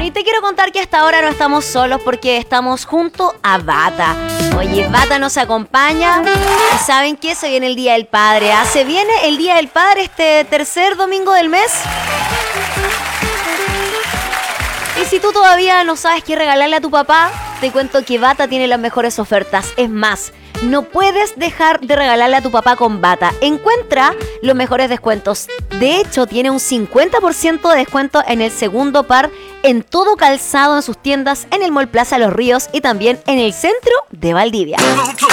Y te quiero contar que hasta ahora no estamos solos porque estamos junto a Bata. Oye, Bata nos acompaña y ¿saben qué? Se viene el Día del Padre. Se viene el Día del Padre este tercer domingo del mes. Y si tú todavía no sabes qué regalarle a tu papá, te cuento que Bata tiene las mejores ofertas. Es más, no puedes dejar de regalarle a tu papá con Bata. Encuentra los mejores descuentos. De hecho, tiene un 50% de descuento en el segundo par en todo calzado en sus tiendas en el Mall Plaza Los Ríos y también en el centro de Valdivia.